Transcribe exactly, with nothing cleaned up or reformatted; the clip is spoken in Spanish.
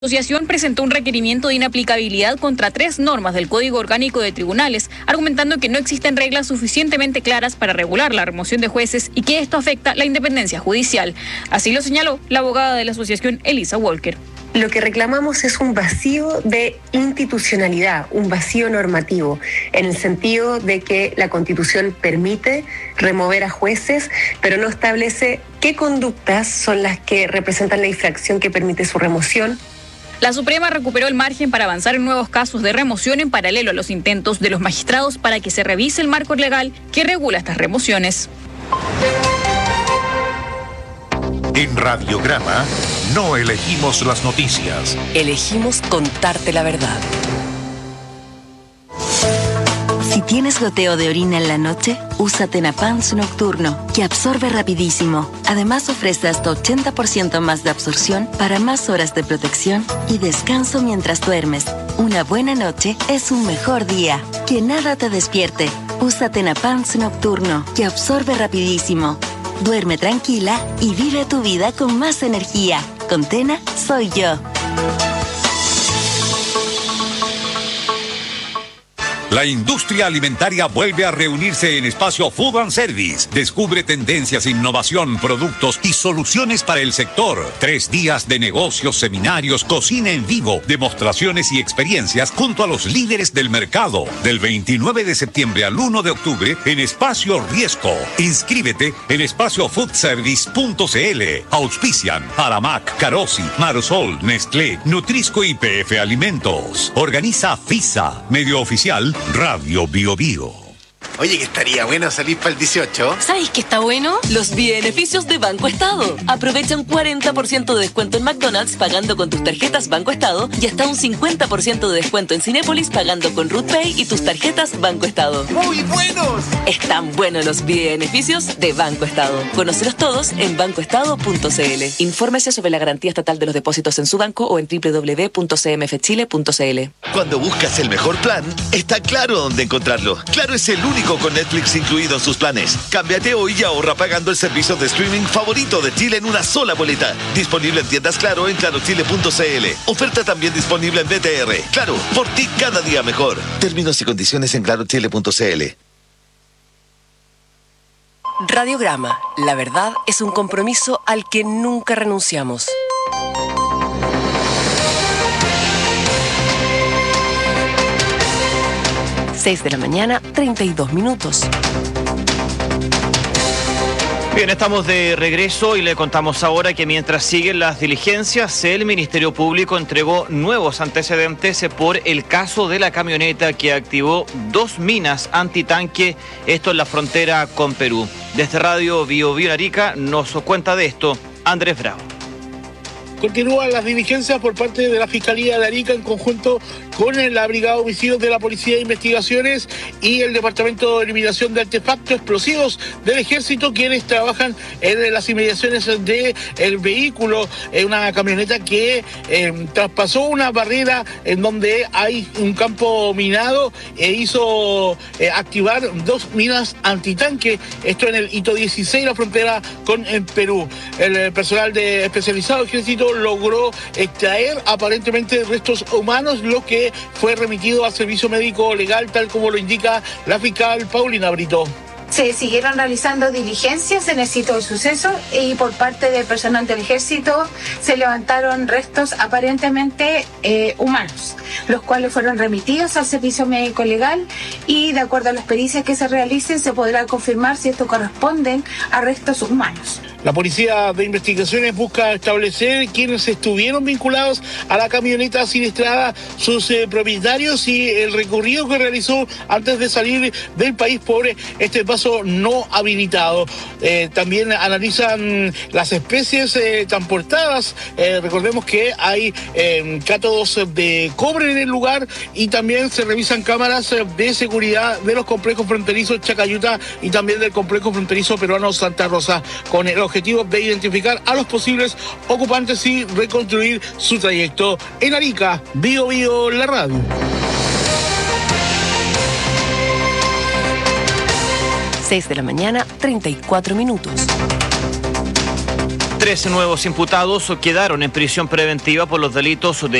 La asociación presentó un requerimiento de inaplicabilidad contra tres normas del Código Orgánico de Tribunales, argumentando que no existen reglas suficientemente claras para regular la remoción de jueces y que esto afecta la independencia judicial. Así lo señaló la abogada de la asociación, Elisa Walker. Lo que reclamamos es un vacío de institucionalidad, un vacío normativo, en el sentido de que la Constitución permite remover a jueces, pero no establece qué conductas son las que representan la infracción que permite su remoción. La Suprema recuperó el margen para avanzar en nuevos casos de remoción en paralelo a los intentos de los magistrados para que se revise el marco legal que regula estas remociones. En Radiograma no elegimos las noticias. Elegimos contarte la verdad. Si tienes goteo de orina en la noche, usa Tenapans Nocturno, que absorbe rapidísimo. Además ofrece hasta ochenta por ciento más de absorción para más horas de protección y descanso mientras duermes. Una buena noche es un mejor día. Que nada te despierte. Usa Tenapans Nocturno, que absorbe rapidísimo. Duerme tranquila y vive tu vida con más energía. Con Tena, soy yo. La industria alimentaria vuelve a reunirse en Espacio Food and Service. Descubre tendencias, innovación, productos y soluciones para el sector. Tres días de negocios, seminarios, cocina en vivo, demostraciones y experiencias junto a los líderes del mercado. Del veintinueve de septiembre al uno de octubre en Espacio Riesco. Inscríbete en espacio food service punto c l. Auspician Aramac, Carosi, Marsol, Nestlé, Nutrisco y P F Alimentos. Organiza FISA, medio oficial Radio Bio Bio. Oye, que estaría bueno salir para el dieciocho. ¿Sabéis qué está bueno? Los beneficios de Banco Estado. Aprovecha un cuarenta por ciento de descuento en McDonald's pagando con tus tarjetas Banco Estado y hasta un cincuenta por ciento de descuento en Cinépolis pagando con RootPay y tus tarjetas Banco Estado. ¡Muy buenos! Están buenos los beneficios de Banco Estado. Conócelos todos en banco estado punto c l. Infórmese sobre la garantía estatal de los depósitos en su banco o en doble u doble u doble u punto c m f chile punto c l. Cuando buscas el mejor plan, está claro dónde encontrarlo. Claro es el único con Netflix incluido en sus planes. Cámbiate hoy y ahorra pagando el servicio de streaming favorito de Chile en una sola boleta. Disponible en tiendas Claro en claro chile punto c l. Oferta también disponible en B T R. Claro, por ti cada día mejor. Términos y condiciones en claro chile punto c l. Radiograma. La verdad es un compromiso al que nunca renunciamos. seis de la mañana, treinta y dos minutos. Bien, estamos de regreso y le contamos ahora que mientras siguen las diligencias, el Ministerio Público entregó nuevos antecedentes por el caso de la camioneta que activó dos minas antitanque, esto en la frontera con Perú. Desde Radio Bio Bio Arica nos cuenta de esto Andrés Bravo. Continúan las diligencias por parte de la Fiscalía de Arica en conjunto con la Brigada de Homicidios de la Policía de Investigaciones y el Departamento de Eliminación de Artefactos Explosivos del Ejército, quienes trabajan en las inmediaciones del vehículo, en una camioneta que eh, traspasó una barrera en donde hay un campo minado e hizo eh, activar dos minas antitanque, esto en el hito dieciséis, la frontera con en Perú. El personal de especializado Ejército logró extraer aparentemente restos humanos, lo que fue remitido al servicio médico legal, tal como lo indica la fiscal Paulina Brito. Se siguieron realizando diligencias en el sitio del suceso y por parte del personal del Ejército se levantaron restos aparentemente eh, humanos, los cuales fueron remitidos al servicio médico legal y de acuerdo a las pericias que se realicen se podrá confirmar si estos corresponden a restos humanos. La Policía de Investigaciones busca establecer quiénes estuvieron vinculados a la camioneta siniestrada, sus eh, propietarios y el recorrido que realizó antes de salir del país por este paso no habilitado. Eh, también analizan las especies eh, transportadas. Eh, recordemos que hay eh, cátodos de cobre en el lugar y también se revisan cámaras de seguridad de los complejos fronterizos Chacayuta y también del complejo fronterizo peruano Santa Rosa, con el objetivo de identificar a los posibles ocupantes y reconstruir su trayecto. En Arica, Bio Bio, la radio. seis de la mañana, treinta y cuatro minutos. tres Tres nuevos imputados quedaron en prisión preventiva por los delitos de